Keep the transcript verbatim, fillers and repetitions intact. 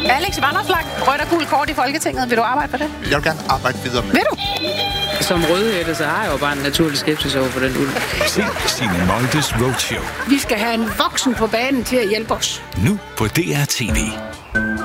Alex Vanopslagh, rødt og gult kort i Folketinget. Vil du arbejde for det? Jeg vil gerne arbejde videre med. Vil du? Som rødhætte, så har jeg jo bare en naturlig skepsis over for den ulv. Se Signe Moldes Roadshow. Vi skal have en voksen på banen til at hjælpe os. Nu på D R T V.